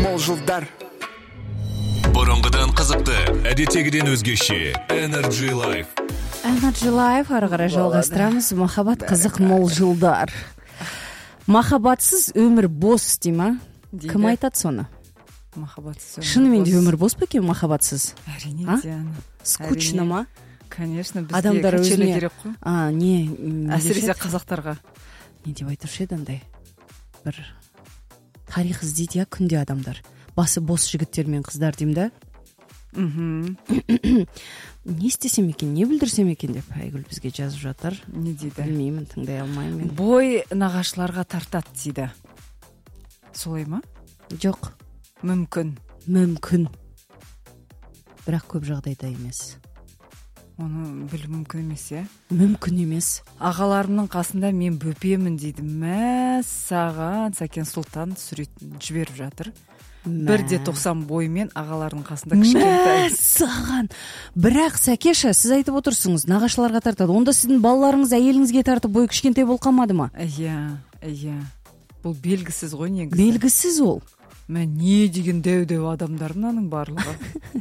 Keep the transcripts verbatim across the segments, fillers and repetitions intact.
мол жылдар. Бұрынғыдан қызықты, әдеттегіден өзгеше. Energy Life. Energy Life ары қарай жалғастырамыз. Махаббат қызық мол жылдар. Махаббатсыз өмір бос дей ма? Кім айтады соны? Махаббатсыз. Шынымен де өмір бос па екен махаббатсыз? Әрине, Диана. Скучно ма? Конечно, бізге адамдар качели өзіне керек қой. А, не, әсіресе қазақтарға. Не деп айтушы еді андай? Бір тарих іздейді я күнде адамдар. Басы бос жігіттер мен қыздар деймін да. Мхм. Не істесем екен, не білдірсем екен деп Айгүл бізге жазып жатыр. Не дейді? Білмеймін, тыңдай алмаймын. Бой нағашыларға тартады дейді. Солай ма? Жоқ, Мүмкін. мүмкін. Бірақ көп жағдайда емес. Оны білу мүмкін емес, е? Мүмкін емес. Ағаларымның қасында мен бөпемін дейді. Мәссаған Сәкен Сұлтан суретін жіберіп жатыр. Бір де тоқсан бойымен ағалардың қасында кішкентай. Мәссаған. Бірақ Сәкеша, сіз айтып отырсыңыз, нағашыларға тартады. Онда сіздің балаларыңыз әйеліңізге тартып бой кішкентай бол қалмады ма? Иә, иә. Бұл белгісіз ғой негізі. Белгісіз ол. Мә не деген дәу-дәу адамдар мынаның барлығы.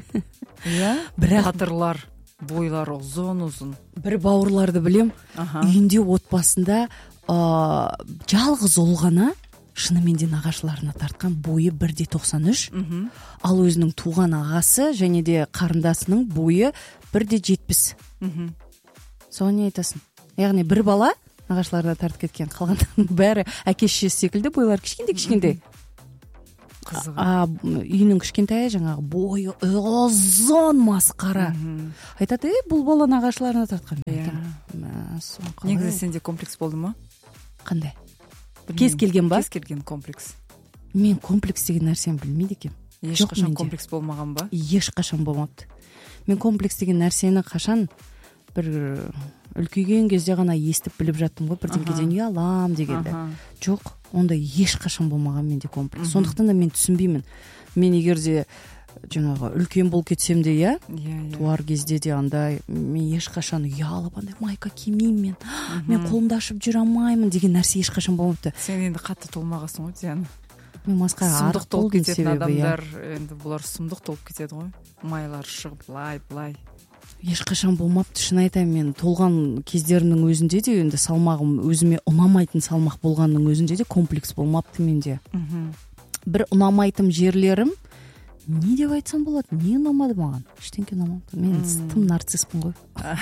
Иә? Бірақ Қатырлар, бойлары ұзын-ұзын. бір бауырларды білем. Аха. Үйінде отбасында а, жалғыз ұл ғана шынымен де нағашыларына тартқан, бойы бір де тоқсан үш. Мгм. Ал өзінің туған ағасы және де қарындасының бойы бір де жетпіс. Мгм. Соған не айтасың? Яғни бір бала нағашыларына тартып кеткен, қалғандардың бәрі әке-шешесі секілді бойлар кішкентай-кішкентай. Қызығы. А үйінің кішкентайы жаңағы бойы ұзын масқара. Мгм. Айтады, е, бұл бала нағашыларына тартқан. Иә. Мә, соны қалай? Негізі сенде комплекс болды ма? Қандай? Білмеймін. Кез келген ба? Кез келген комплекс. Мен комплекс деген нәрсені білмейді екем. Жоқ Ешқашан менде. комплекс болмаған ба? Ешқашан болмапты. Мен комплекс деген нәрсені қашан бір үлкейген кезде ғана естіп біліп жаттым ғой, бірдеңеден ұялам дегенде. Аха. Жоқ, онда ешқашан болмаған менде комплекс. Сондықтан да мен түсінбеймін. Мен егер де жаңағы үлкен болып кетсем де, иә, Иә, иә. туар кезде де андай, мен ешқашан ұялып андай майка кимеймін мен. Мен қолымды ашып жүре алмаймын деген нәрсе ешқашан болмапты. Сен енді қатты толмағасың ғой, Диана. Мен масқара Сұмдық арық толып болдым кететін себебі, иә. адамдар, енді бұлар сұмдық толып кетеді ғой. Майлар шығып, былай, былай. Ешқашан болмапты, шын айтайын, мен толған кездерінің өзінде де енді салмағым өзіме ұнамайтын салмақ болғанның өзінде де комплекс болмапты менде. Мгм. Бір ұнамайтын жерлерім, не деп айтсам болады, не ұнамады маған? Ештеңке ұнамады. Мен тым нарциспін ғой.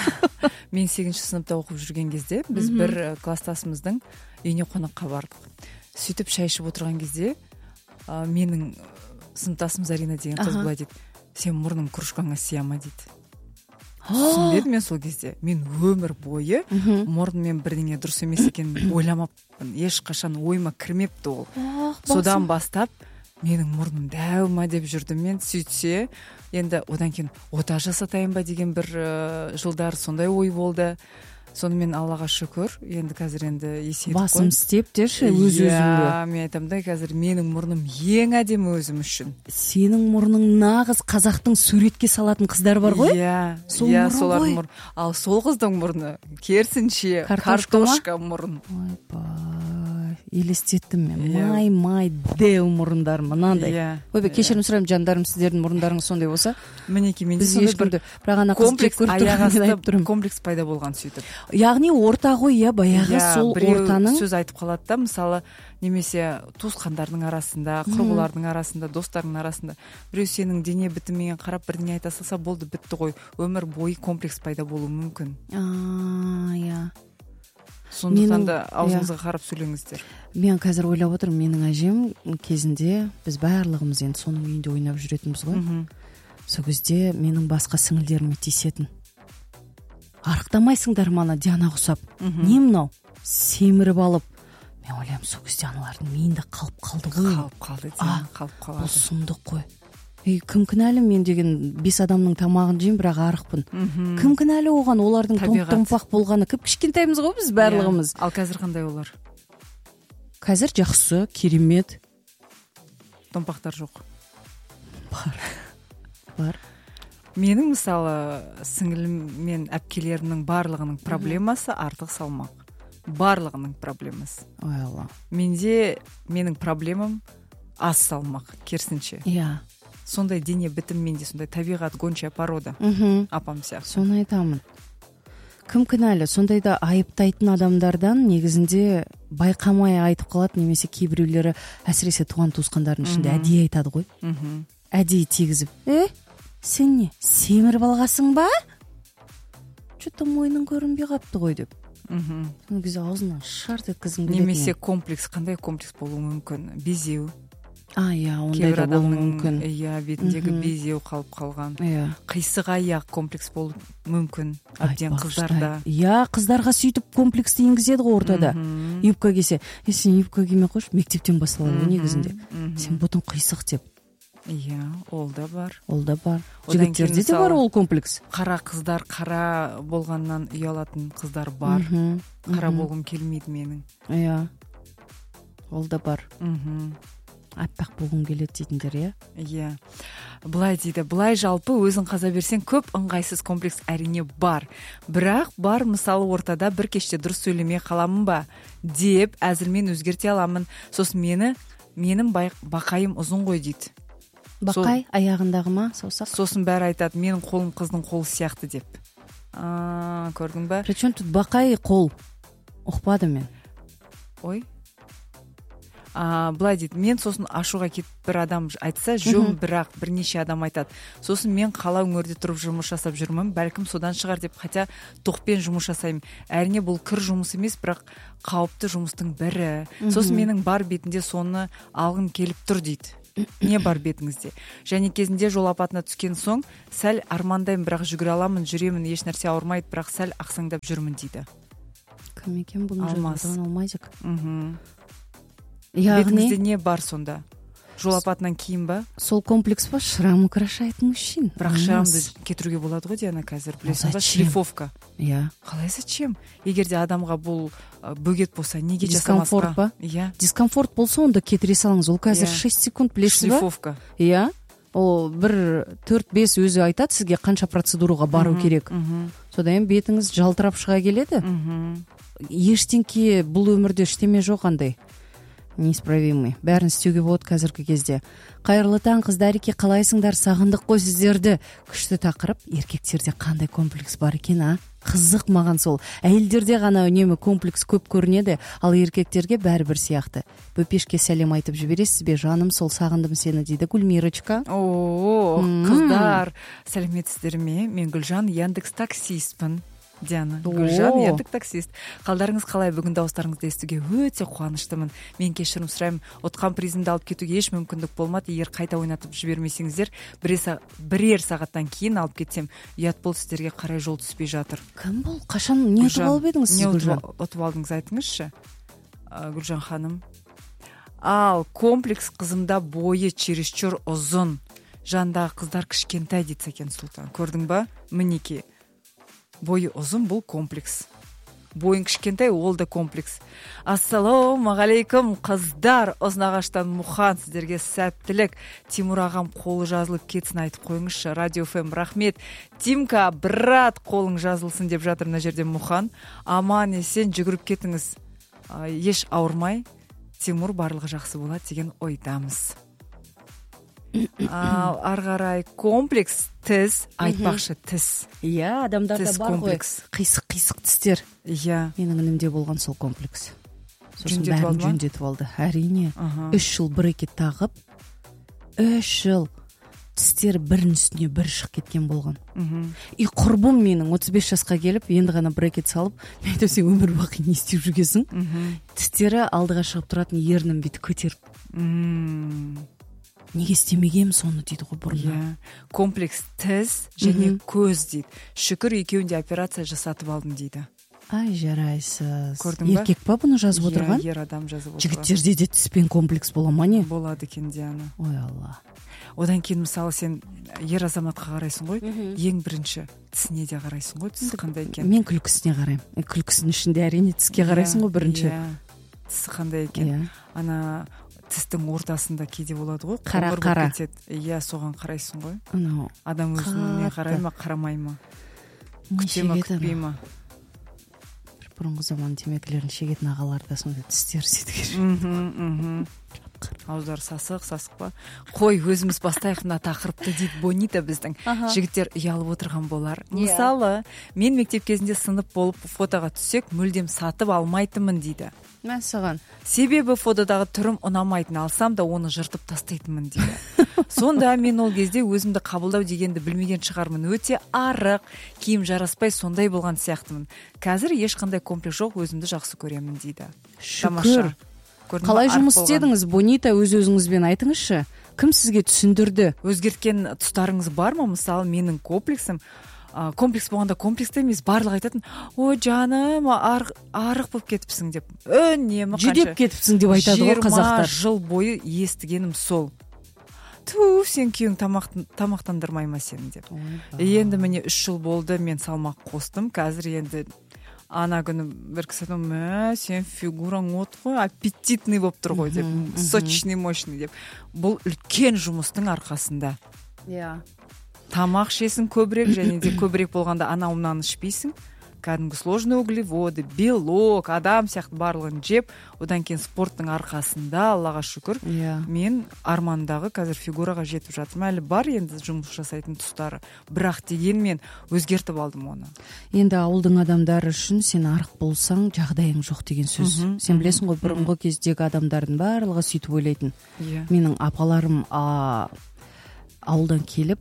Мен сегізінші сыныпта оқып жүрген кезде біз бір э, класстасымыздың үйіне қонаққа бардық. Сөйтіп шай ішіп отырған кезде а, менің сыныптасым Зарина деген қыз Аха. былай дейді: сен мұрның кружкаңа сия ма дейді. Түсінбедім мен сол кезде. Мен өмір бойы мұрныммен бірдеңе дұрыс емес екенін ойламаппын. Ешқашан ойыма кірмепті ол. Содан бастап менің мұрным дәу ма деп жүрдім мен. Сөйтсе енді одан кейін ота жасатайын ба деген бір э, жылдар сондай ой болды. Сонымен Аллаға шүкір, енді қазір енді есейдік қой. Басым істеп деші өз өзіңді. Иә, мен айтамын да, қазір менің мұрным ең әдемі өзім үшін. Сенің мұрның нағыз қазақтың суретке салатын қыздар бар ғой? Иә, Сол иә, мұрын солардың ғой. мұрны. Ал сол қыздың мұрны керісінше Картошка ма? картошка мұрын. Ойбай, елестеттім мен. Иә. Май, май, дәу мұрындар мынандай. Иә. Ойбай, кешірім сұраймын жандарым, сіздердің мұрындарыңыз сондай болса. Мінекей мен Біз ешкімді, бірақ ана қыз жек комплекс көріп тұрған аяқ мен айтып асты тұрмын. комплекс пайда болған сөйтіп. Яғни орта ғой, иә, баяғы Иә, сол біреу ортаның. сөз айтып қалады да, мысалы, немесе туысқандардың арасында, құрбылардың арасында, достардың арасында біреу сенің дене бітіміңе қарап бірдеңе айта салса, болды, бітті ғой. Өмір бойы комплекс пайда болуы мүмкін. А, иә. Сондықтан Менің- да аузыңызға қарап сөйлеңіздер. Мен қазір ойлап отырмын, менің әжем кезінде біз барлығымыз енді соның үйінде ойнап жүретінбіз ғой. Мгм. Сол кезде менің басқа сіңілдеріме тиісетін. Арықтамайсыңдар мана Диана құсап. Не мынау? Семіріп алып. Мен ойлаймын, сол кезде аналардың миында қалып қалды ғой. Қалып қалды, А, Диана, қалып Бұл қалады. сұмдық қой. Ей, кім кінәлі? Мен деген бес адамның тамағын жеймін, бірақ арықпын. Мгм. Кім кінәлі оған? Олардың Табиғат. томпақ болғаны. Кіп кішкентаймыз ғой біз барлығымыз. Иә. Ал қазір қандай олар? Қазір жақсы, керемет. Томпақтар жоқ. Бар. Менің мысалы сіңілім мен әпкелерімнің барлығының проблемасы артық салмақ. Барлығының проблемасы. Ой, Алла. Менде менің проблемам аз салмақ, керісінше. Иә. Сондай дене бітіммен де сондай табиғат гончая порода. Мхм. Апам сияқты. Соны айтамын. Кім кінәлі? Сондайда айыптайтын адамдардан негізінде байқамай айтып қалады, немесе кейбіреулері әсіресе туған туысқандардың ішінде әдейі айтады ғой. Мхм. Әдейі тигізіп, е, сен не, семіріп алғасың ба? Что-то мойның көрінбей қапты ғой деп. Мхм. Сол кезде аузынан шарт еткізгім келеді. Немесе комплекс, қандай комплекс болуы мүмкін? Безеу. А, иә, ондай Кейбір да болуы адамның мүмкін. иә бетіндегі Мхм. безеу қалып қалған. Иә. Қисық аяқ комплекс болуы мүмкін. Әбден Айтпақшы, қыздарда. Иә, қыздарға сөйтіп комплексті енгізеді ғой ортада. Мхм. Юбка кисе, е, сен юбка кимей қойшы, мектептен басталады ғой Мхм. негізінде. Мхм. Сен бұтың қисық деп. Иә, ол да бар. Ол да бар. Одан кейін Жігіттерде де мысалы- бар ол комплекс. Қара қыздар, қара болғаннан ұялатын қыздар бар. Мхм. Қара Мхм. болғым келмейді менің. Иә. Ол да бар. Мхм. Аппақ болғым келеді дейтіндер, иә. Иә. Былай дейді, былай жалпы өзің қаза берсең көп ыңғайсыз комплекс әрине бар. Бірақ бар, мысалы ортада бір кеште дұрыс сөйлемей қаламын ба деп әзілмен өзгерте аламын. Сосын мені менің бай- бақайым ұзын ғой дейді. Бақай аяғындағы ма, саусақ? Сосын бәрі айтады, менің қолым қыздың қолы сияқты деп. А, көрдің ба? Причем тут бақай қол? Ұқпады мен. Ой. А, былай дейді, мен сосын ашуға кетіп бір адам айтса, жөн, бірақ бірнеше адам айтады. Сосын мен қала өңірде тұрып жұмыс жасап жүрмін, бәлкім содан шығар деп, хотя тоқпен жұмыс жасаймын. Әрине бұл кір жұмыс емес, бірақ қауіпті жұмыстың бірі. Сосын менің бар бетінде соны алғым келіп тұр дейді. Не бар бетіңізде? Және кезінде жол апатына түскен соң сәл армандаймын, бірақ жүгіре аламын, жүремін, еш нәрсе ауырмайды, бірақ сәл ақсаңдап жүрмін дейді. Кім екен бұны Алмас. жазған алмайдық. Мхм. Яғни Бетіңізде не бар сонда? Жол апатынан кейін ба? сол комплекс па? Шрам украшает мужчин. Бірақ шрамды кетіруге болады ғой, Диана, қазір білесің ба? Зачем? Шлифовка. Иә. Қалай, зачем? Егер де адамға бұл ә, бөгет болса, неге Дискомфорт жасамасқа? па? Иә. Дискомфорт болса, онда кетіре салыңыз. Ол қазір Иә. шесть секунд білесіз ба? Шлифовка. Иә. Ол бір төрт бес өзі айтады сізге қанша процедураға бару керек. Мхм. Содан бетіңіз жалтырап шыға келеді. Мхм. Ештеңке бұл өмірде ештеме жоқ андай. Неисправимый. Бәрін істеуге болады қазіргі кезде. Қайырлы таң, қыздареке, қалайсыңдар? Сағындық қой сіздерді. Күшті тақырып. Еркектерде қандай комплекс бар екен, а? Қызық маған сол. Әйелдерде ғана үнемі комплекс көп көрінеді, ал еркектерге бәрібір сияқты. Бөпешке сәлем айтып жібересіз бе? Жаным, сол сағындым сені дейді Гүлмирочка. О, Мм. қыздар, сәлеметсіздер ме? Мен Гүлжан, Яндекс таксистпін. Диана, О. Гүлжан, Яндекс таксист. Қалдарыңыз қалай? Бүгін дауыстарыңызды естуге өте қуаныштымын. Мен кешірім сұраймын. Отқан призымды алып кетуге еш мүмкіндік болмады. Егер қайта ойнатып жібермесеңіздер, бірер са- бірер сағаттан кейін алып кетсем, ұят бол, сіздерге қарай жол түспей жатыр. Кім бұл? Қашан не ұтып алып едіңіз сіз, Не Гүлжан? ұтып ұтып алдыңыз, айтыңызшы, А, Гүлжан ханым. Ал комплекс қызымда бойы чересчур ұзын. Жандағы қыздар кішкентай дейді Сәкен Сұлтан. Көрдің ба? Мінеки. Бойы ұзын, бұл комплекс. Бойың кішкентай, ол да комплекс. Ассалаумағалейкум, қыздар. Ұзынағаштан Мұхан, сіздерге сәттілік. Тимур ағам қолы жазылып кетсін, айтып қойыңызшы. Радио эф эм, рахмет. Тимка, брат, қолың жазылсын деп жатыр мына жерде Мұхан. Аман есен жүгіріп кетіңіз. А, еш ауырмай, Тимур барлығы жақсы болады деген ойдамыз. Ал ары қарай комплекс тіс, айтпақшы тіс. Иә, адамдарда Тіс бар ғой. комплекс. Қисық-қисық тістер. Иә. Менің інімде болған сол комплекс. Сосын Жөндетіп бәрін алды ма? жөндетіп алды. Әрине. Аха. Үш жыл брекет тағып, үш жыл тістері бірінің үстіне бір шығып кеткен болған. Мгм. И құрбым менің отыз бес жасқа келіп, енді ғана брекет салып, мен айтам, сен өмір бақи не істеп жүргенсің? Мгм. Тістері алдыға шығып тұратын ернін бүйтіп көтеріп, Мм. неге істемегенмін соны дейді ғой бұрын. Иә. Комплекс тіс және көз дейді. Шүкір екеуінде операция жасатып алдым дейді. Ай, жарайсыз. Көрдің ба? Еркек па бұны жазып отырған? Иә, ер адам жазып отырған. Жігіттерде де тіспен комплекс бола ма не? Болады екен, Диана. Ой, Алла. Одан кейін мысалы сен ер азаматқа қарайсың ғой, ең бірінші тісіне де қарайсың ғой, тісі қандай екен. Мен күлкісіне қараймын. Е, Күлкісінің ішінде әрине тіске қарайсың ғой бірінші. Иә. Тісі қандай екен. Иә. Ана тістің ортасында кейде болады ғой, Қара- қоңыр болып қара. кетеді. Иә, соған қарайсың ғой. Анау Адам өзіне Қатты. қарай ма, қарамай ма? Күте ма, шегетін күтпей ма? бір бұрынғы заман темекілерін шегетін ағалар да сондай тістері сөйтіп Мхм, мхм. сасық. Ауыздары сасық, сасық па? Қой, өзіміз бастайық мына тақырыпты дейді Бонита біздің. Жігіттер ұялып отырған болар. Мысалы, мен мектеп кезінде сынып болып фотоға түссек, мүлдем сатып алмайтынмын дейді. Мәсіған. Себебі фотодағы түрім ұнамайтын, алсам да оны жыртып тастайтынмын дейді. Сонда мен ол кезде өзімді қабылдау дегенді білмеген шығармын. Өте арық, киім жараспай сондай болған сияқтымын. Қазір ешқандай комплекс жоқ, өзімді жақсы көремін дейді. Шүкір. Қалай жұмыс істедіңіз, Бонита, өз-өзіңізбен айтыңызшы. Кім сізге түсіндірді? Өзгерткен тұстарыңыз бар ма? Мысалы, менің комплексім, комплекс болғанда комплекс емес, барлық айтатын, ой жаным, арық, арық болып кетіпсің деп. Үнемі қанша. Жүдеп кетіпсің деп айтады ғой қазақтар. жиырма жыл бойы естігенім сол. Ту, сен күйеуің тамақтандырмай ма сені деп. Енді міне үш жыл болды, мен салмақ қостым. Қазір енді ана күні бір кісі айтты, мә, сен фигураң от қой, аппетитный болып тұр ғой деп, сочный, мощный деп. Бұл үлкен жұмыстың арқасында. Иә. Тамақ ішесің көбірек, және де көбірек болғанда анау мынаны ішпейсің. Кәдімгі сложный углеводы, белок, адам сияқты барлығын жеп, одан кейін спорттың арқасында, Аллаға шүкір, мен армандағы қазір фигураға жетіп жатырмын. Әлі бар енді жұмыс жасайтын тұстары, бірақ дегенмен өзгертіп алдым оны. Енді ауылдың адамдары үшін сен арық болсаң, жағдайың жоқ деген сөз. Сен білесің ғой, бұрынғы кездегі адамдардың барлығы сөйтіп ойлайтын. Менің апаларым ауылдан келіп,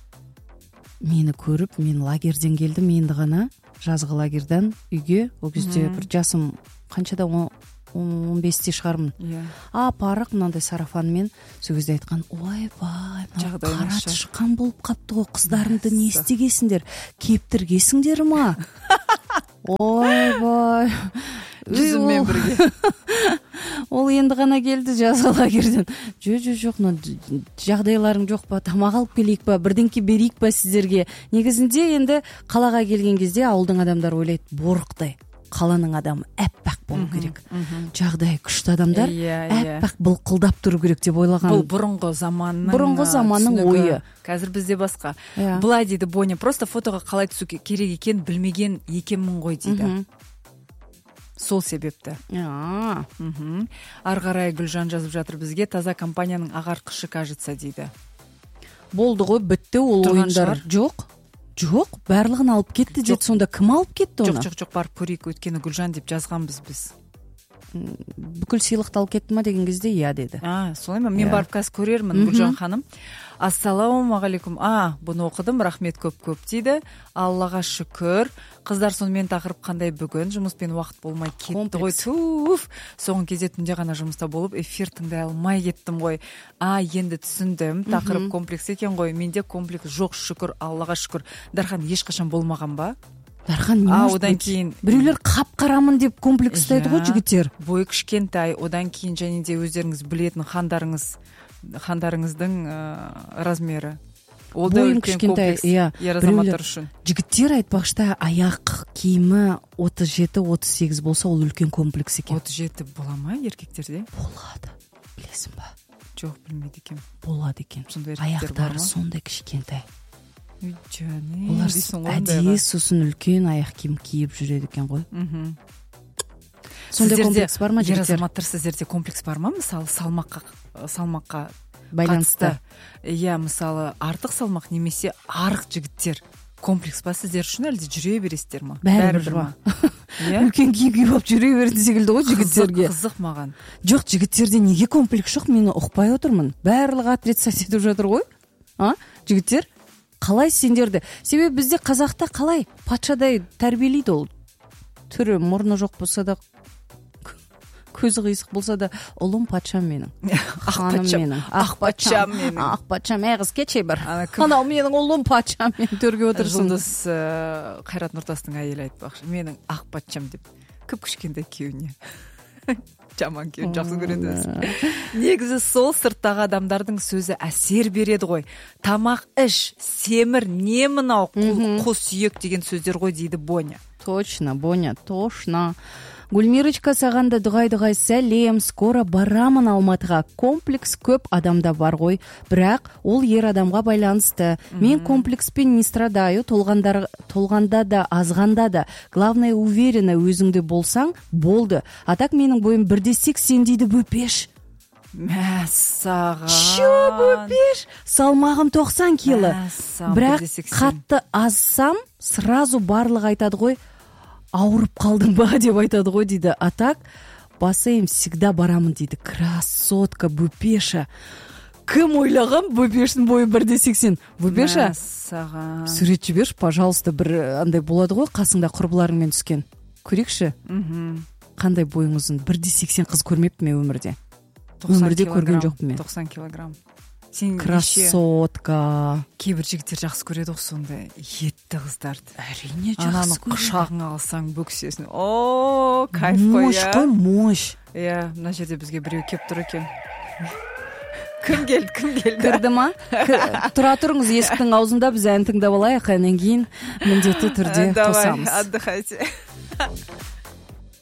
мені көріп, мен лагерден келдім, енді ғана жазғы лагердан үйге, ол кезде бір жасым қаншада, он бесте шығармын. Апарық мынандай сарафанмен сол кезде айтқан, ой бай, қара тышқан болып қапты ғой, қыздарыңды не істегесіңдер, кептіргесіңдер ма? Ой бай, жүзіммен бірге. Ол енді ғана келді жазғы лагерден. Жо, жо, жоқ, жағдайларың жоқ па, тамақ алып келейік па, бірдеңке берейік па сіздерге. Негізінде енді қалаға келген кезде ауылдың адамдар ойлайды, борықтай. Қаланың адамы әппақ болу керек. Жағдай күшті адамдар әппақ былқылдап тұру керек деп ойлаған. Бұл бұрынғы заманның бұрынғы заманның ойы. Қазір бізде басқа. Былай дейді Боня, просто фотоға қалай түсу керек екен білмеген екенмін ғой дейді. Сол себепті. Ары қарай Гүлжан жазып жатыр бізге, таза компанияның ағартқышы кажется дейді. Болды ғой, бітті ол ойындар. Жоқ. Жоқ, барлығын алып кетті деді. Сонда кім алып кетті оны? Жоқ, жоқ, жоқ, барып көрейік, өткені Гүлжан деп жазғанбыз біз. Бүкіл сыйлықты алып кетті ма деген кезде иә деді. А, солай ма? Мен барып қазір көрермін, Гүлжан ханым. Ассалаумағалейкум. А, бұны оқыдым, рахмет көп-көп дейді. Аллаға шүкір. Қыздар, сонымен тақырып қандай бүгін? Жұмыспен уақыт болмай кетті ғой. Туф. Соңғы кезде түнде ғана жұмыста болып, эфир тыңдай алмай кеттім ғой. А, енді түсіндім. Тақырып комплекс екен ғой. Менде комплекс жоқ, шүкір, Аллаға шүкір. Дархан ешқашан болмаған ба? Дархан не может одан кейін біреулер қап-қарамын деп комплекстайды ғой жігіттер. Бойы кішкентай, одан кейін және де өздеріңіз білетін хандарыңыз хандарыңыздың размері. Ол да үлкен комплекс ер азаматтар үшін. Жігіттер айтпақшыда аяқ киімі отыз жеті отыз сегіз болса, ол үлкен комплекс екен. отыз жеті бола ма еркектерде? Болады. Білесің ба? Жоқ, білмейді екен. Болады екен. Аяқтары сондай кішкентай. Олар әдейі сосын үлкен аяқ киім киіп жүреді екен ғой. Сондай комплекс бар ма жігіттер? Ер азаматтар, сіздерде комплекс бар ма? Мысалы, салмаққа салмаққа байланысты. Иә, мысалы, артық салмақ немесе арық жігіттер комплекс па сіздер үшін, әлде жүре бересіздер ма? Бәрібір ма? Үлкен киім киіп алып жүре береді секілді ғой жігіттерге. Қызық маған. Жоқ, жігіттерде неге комплекс жоқ? Мені ұқпай отырмын. Барлығы отрицать етіп жатыр ғой. А? Жігіттер қалай сендерді? Себебі бізде қазақта қалай патшадай тәрбиелейді ол. Түрі мұрны жоқ болса да, көзі қисық болса да, ұлым патшам менің. Ханым менің. Ақ патшам менің. Ақ патшам, әғіз кечей бір. Анау менің ұлым патшам мен төрге отырсын. Жұлдыз Қайрат Нұртастың әйелі айтпақшы, менің ақ патшам деп. Көп кішкентай күйеуіне. Жаман күйеуін жақсы көреді өзі. Негізі сол сырттағы адамдардың сөзі әсер береді ғой. Тамақ іш, семір, не мынау қос сүйек деген сөздер ғой дейді Боня. Точно, Боня, точно. Гүлмирочка, саған да дұғай-дұғай сәлем, скоро барамын Алматыға. Комплекс көп адамда бар ғой, бірақ ол ер адамға байланысты. Мен комплекспен не страдаю, толғанда да, азғанда да. Главное, уверена, өзіңде болсаң, болды. А так менің бойым бірде сексен дейді, бөпеш. мәссаған чё бөпеш, салмағым тоқсан кило. Мәссаған, Бірақ бір де сексен. қатты азсам сразу барлығы айтады ғой, ауырып қалдың ба деп айтады ғой дейді. А так бассейн всегда барамын дейді. Красотка Бөпеша. Кім ойлаған Бөпештің бойы бір де сексен? Бөпеша, мәссаған. сурет жіберші, пожалуйста, бір андай болады ғой, қасыңда құрбыларыңмен түскен. Көрейікші, Мгм. қандай бойың ұзын. бір де сексен қыз көрмеппін мен өмірде. тоқсан Өмірде килограмм, көрген жоқпын мен. тоқсан килограмм. Сен неше- Красотка. кейбір жігіттер жақсы көреді ғой сондай етті қыздарды. Әрине Ананы жақсы көреді. құшағыңа алсаң бөксесін. О, кайф қой, Мощь иә. қой, мощь. Иә, мына жерде бізге біреу келіп тұр екен. Кім келді, кім келді? Кірді ма? К- Тұра тұрыңыз, есіктің аузында біз ән тыңдап алайық, әннен кейін міндетті түрде Давай, қосамыз. отдыхайте.